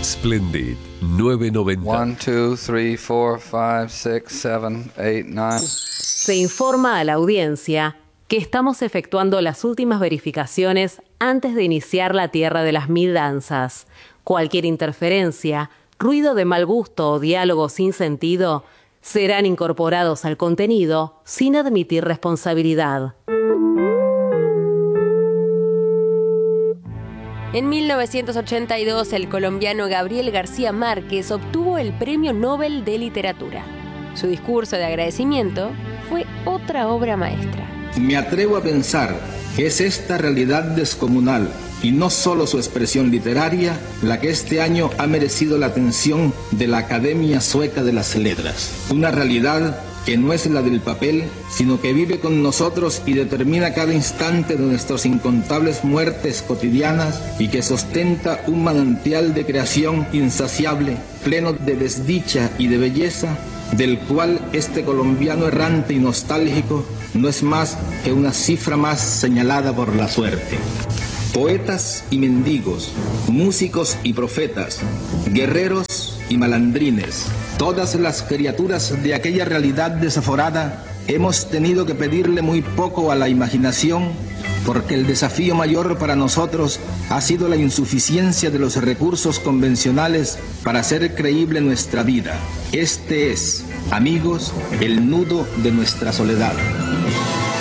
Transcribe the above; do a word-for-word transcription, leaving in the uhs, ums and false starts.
Splendid nueve noventa. uno, dos, tres, cuatro, cinco, seis, siete, ocho, nueve. Se informa a la audiencia que estamos efectuando las últimas verificaciones antes de iniciar la Tierra de las Mil Danzas. Cualquier interferencia, ruido de mal gusto o diálogo sin sentido serán incorporados al contenido sin admitir responsabilidad. En mil novecientos ochenta y dos, el colombiano Gabriel García Márquez obtuvo el Premio Nobel de Literatura. Su discurso de agradecimiento fue otra obra maestra. Me atrevo a pensar que es esta realidad descomunal, y no solo su expresión literaria, la que este año ha merecido la atención de la Academia Sueca de las Letras. Una realidad que no es la del papel, sino que vive con nosotros y determina cada instante de nuestras incontables muertes cotidianas y que sostenta un manantial de creación insaciable, pleno de desdicha y de belleza, del cual este colombiano errante y nostálgico no es más que una cifra más señalada por la suerte. Poetas y mendigos, músicos y profetas, guerreros y malandrines, todas las criaturas de aquella realidad desaforada, hemos tenido que pedirle muy poco a la imaginación, porque el desafío mayor para nosotros ha sido la insuficiencia de los recursos convencionales para hacer creíble nuestra vida. Este es, amigos, el nudo de nuestra soledad.